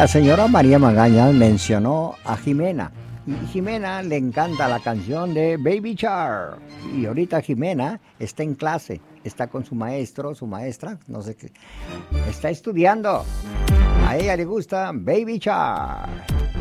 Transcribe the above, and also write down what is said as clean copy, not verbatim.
la señora María Magaña mencionó a Jimena. Y Jimena le encanta la canción de Baby Shark. Y ahorita Jimena está en clase, está con su maestro, su maestra, no sé qué. Está estudiando. A ella le gusta Baby Shark.